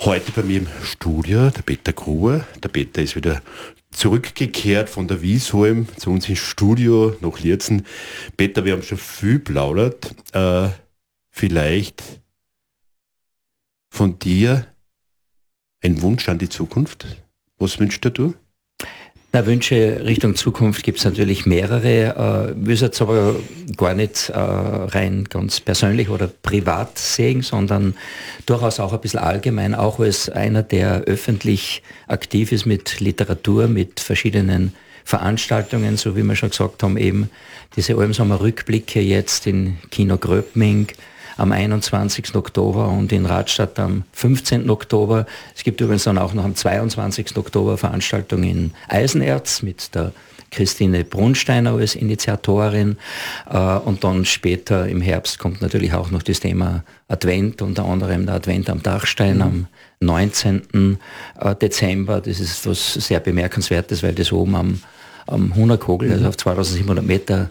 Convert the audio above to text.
Heute bei mir im Studio der Peter Gruber. Der Peter ist wieder zurückgekehrt von der Wiesholm zu uns ins Studio nach Lierzen. Peter, wir haben schon viel plaudert. Vielleicht von dir ein Wunsch an die Zukunft. Was wünschst du? Na, Wünsche Richtung Zukunft gibt es natürlich mehrere. Will es jetzt aber gar nicht rein ganz persönlich oder privat sehen, sondern durchaus auch ein bisschen allgemein, auch als einer, der öffentlich aktiv ist mit Literatur, mit verschiedenen Veranstaltungen, so wie wir schon gesagt haben, eben diese Almsommer-Rückblicke jetzt in Kino Gröbming am 21. Oktober und in Radstadt am 15. Oktober. Es gibt übrigens dann auch noch am 22. Oktober Veranstaltungen in Eisenerz mit der Christine Brunsteiner als Initiatorin. Und dann später im Herbst kommt natürlich auch noch das Thema Advent, unter anderem der Advent am Dachstein am 19. Dezember. Das ist was sehr Bemerkenswertes, weil das oben am Hunnerkogel, also auf 2700 Meter